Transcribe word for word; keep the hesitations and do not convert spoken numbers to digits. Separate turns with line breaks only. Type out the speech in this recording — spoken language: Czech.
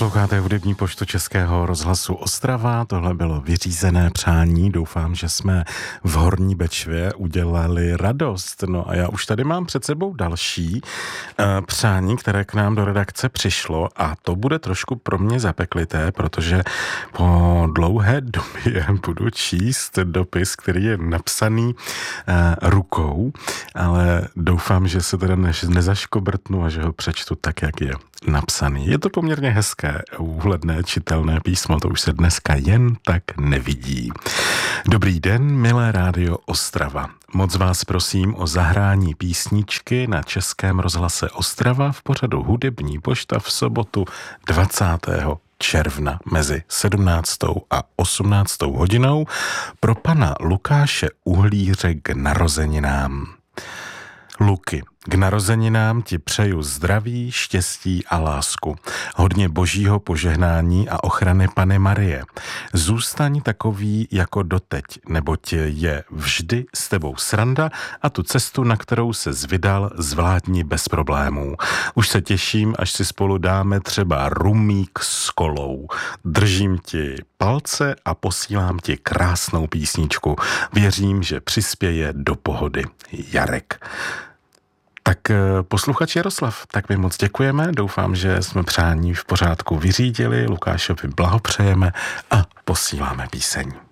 Posloucháte hudební poštu Českého rozhlasu Ostrava, tohle bylo vyřízené přání, doufám, že jsme v Horní Bečvě udělali radost. No a já už tady mám před sebou další uh, přání, které k nám do redakce přišlo a to bude trošku pro mě zapeklité, protože po dlouhé době budu číst dopis, který je napsaný uh, rukou, ale doufám, že se teda než nezaškobrtnu a že ho přečtu tak, jak je napsaný. Je to poměrně hezké, úhledné, čitelné písmo, to už se dneska jen tak nevidí. Dobrý den, milé rádio Ostrava. Moc vás prosím o zahrání písničky na Českém rozhlase Ostrava v pořadu Hudební pošta v sobotu dvacátého června mezi sedmnáctou a osmnáctou hodinou pro pana Lukáše Uhlíře k narozeninám. Luky, k narozeninám ti přeju zdraví, štěstí a lásku. Hodně božího požehnání a ochrany Panny Marie. Zůstaň takový jako doteď, neboť je vždy s tebou sranda a tu cestu, na kterou se vydal, zvládni bez problémů. Už se těším, až si spolu dáme třeba rumík s kolou. Držím ti palce a posílám ti krásnou písničku. Věřím, že přispěje do pohody. Jarek. Tak posluchač Jaroslav, tak my moc děkujeme, doufám, že jsme přání v pořádku vyřídili, Lukášovi blahopřejeme a posíláme píseň.